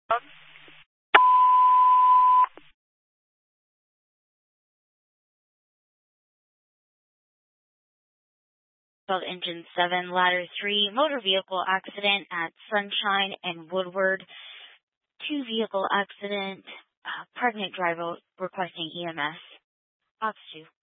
Engine 7, Ladder 3, motor vehicle accident at Sunshine and Woodward. 2 vehicle accident, pregnant driver requesting EMS. Ops 2.